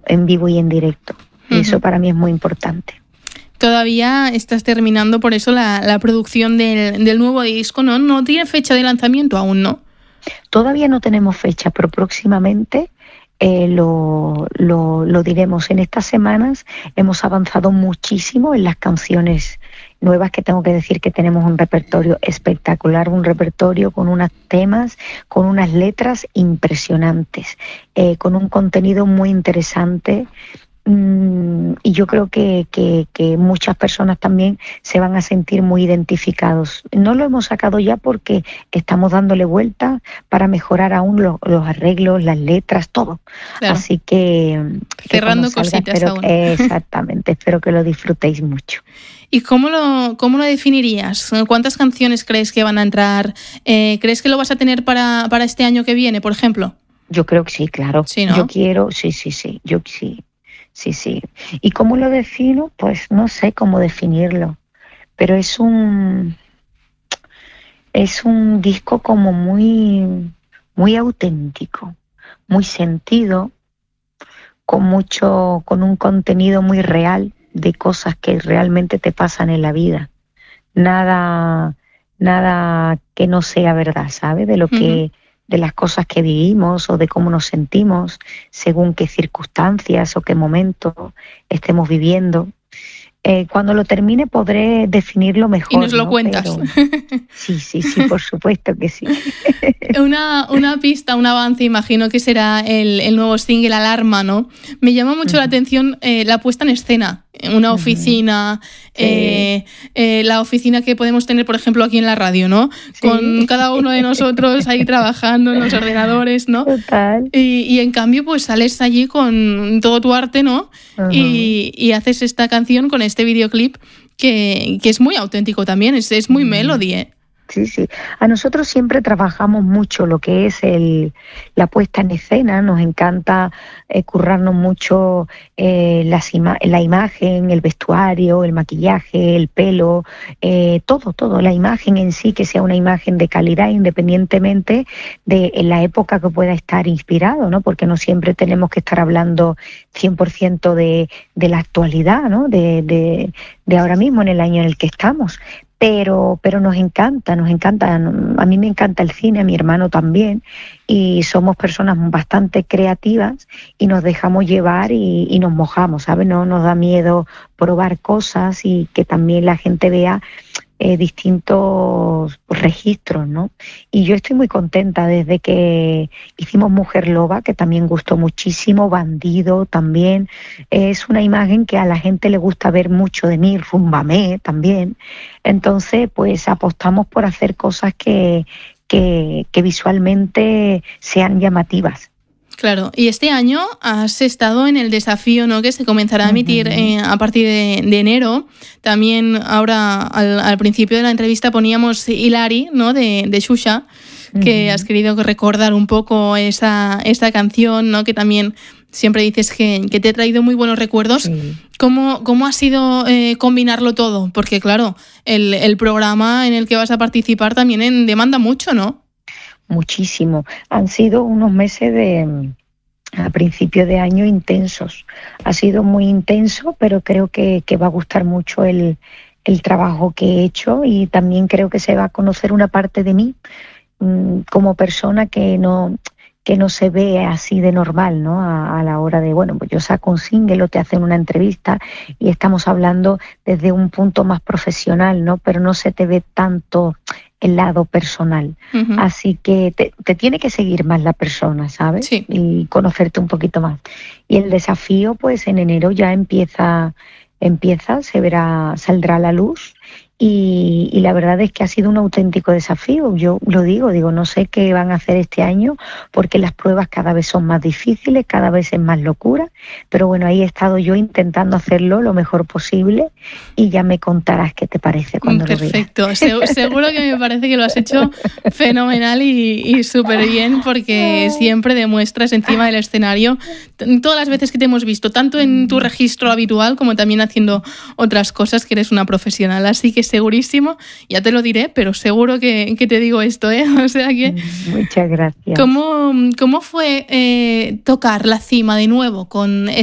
en vivo y en directo. Y eso para mí es muy importante. Todavía estás terminando por eso la producción del nuevo disco, ¿no? No tiene fecha de lanzamiento aún, ¿no? Todavía no tenemos fecha, pero próximamente lo diremos. En estas semanas hemos avanzado muchísimo en las canciones nuevas, que tengo que decir que tenemos un repertorio espectacular, un repertorio con unos temas, con unas letras impresionantes, con un contenido muy interesante. Y yo creo que muchas personas también se van a sentir muy identificados. No lo hemos sacado ya porque estamos dándole vuelta para mejorar aún los arreglos, las letras, todo. Claro. Así que cerrando cositas aún. Exactamente, espero que lo disfrutéis mucho. ¿Y cómo lo definirías? ¿Cuántas canciones crees que van a entrar? ¿Crees que lo vas a tener para este año que viene, por ejemplo? Yo creo que sí, claro. ¿Sí, no? Yo quiero, sí, yo sí. Sí. ¿Y cómo lo defino? Pues no sé cómo definirlo, pero es un disco como muy auténtico, muy sentido, con un contenido muy real de cosas que realmente te pasan en la vida. Nada que no sea verdad, ¿sabes? De lo que de las cosas que vivimos o de cómo nos sentimos según qué circunstancias o qué momento estemos viviendo. Cuando lo termine podré definirlo mejor. Y nos lo cuentas. Pero... Sí, por supuesto que sí. Una pista, un avance, imagino que será el nuevo single Alarma, ¿no? Me llama mucho la atención la puesta en escena. Una oficina, la oficina que podemos tener, por ejemplo, aquí en la radio, ¿no? Sí. Con cada uno de nosotros ahí trabajando en los ordenadores, ¿no? Total. Y en cambio, pues sales allí con todo tu arte, ¿no? Y haces esta canción con este videoclip que es muy auténtico también, es muy melody, ¿eh? Sí. A nosotros siempre trabajamos mucho lo que es la puesta en escena. Nos encanta currarnos mucho la imagen, el vestuario, el maquillaje, el pelo, todo. La imagen en sí, que sea una imagen de calidad independientemente de en la época que pueda estar inspirado, ¿no? Porque no siempre tenemos que estar hablando 100% de la actualidad, ¿no? De ahora mismo, en el año en el que estamos. Pero nos encanta. A mí me encanta el cine, a mi hermano también, y somos personas bastante creativas y nos dejamos llevar y nos mojamos, ¿sabes? No nos da miedo probar cosas y que también la gente vea distintos registros, ¿no? Y yo estoy muy contenta desde que hicimos Mujer Loba, que también gustó muchísimo, Bandido también. Es una imagen que a la gente le gusta ver mucho de mí, Rúmbame también. Entonces, pues apostamos por hacer cosas que visualmente sean llamativas. Claro, y este año has estado en el desafío, ¿no?, que se comenzará a emitir a partir de enero. También ahora al principio de la entrevista poníamos Hilari, ¿no?, de Xuxa, que has querido recordar un poco esa canción, ¿no?, que también siempre dices que te ha traído muy buenos recuerdos. Sí. ¿Cómo ha sido combinarlo todo? Porque claro, el programa en el que vas a participar también demanda mucho, ¿no? Muchísimo. Han sido unos meses a principio de año intensos. Ha sido muy intenso, pero creo que va a gustar mucho el trabajo que he hecho, y también creo que se va a conocer una parte de mí como persona que no se ve así de normal, ¿no? A la hora de, pues yo saco un single o te hacen una entrevista y estamos hablando desde un punto más profesional, ¿no? Pero no se te ve tanto el lado personal. Así que te tiene que seguir más la persona, ¿sabes? Sí. Y conocerte un poquito más. Y el desafío, pues en enero ya empieza, saldrá a la luz. Y la verdad es que ha sido un auténtico desafío. Yo lo digo, no sé qué van a hacer este año, porque las pruebas cada vez son más difíciles, cada vez es más locura, pero bueno, ahí he estado yo intentando hacerlo lo mejor posible, y ya me contarás qué te parece cuando lo veas. Perfecto, seguro que me parece que lo has hecho fenomenal y súper bien, porque siempre demuestras encima del escenario, todas las veces que te hemos visto, tanto en tu registro habitual como también haciendo otras cosas, que eres una profesional, así que segurísimo, ya te lo diré, pero seguro que te digo esto, ¿eh? O sea que... Muchas gracias. ¿Cómo fue tocar la cima de nuevo con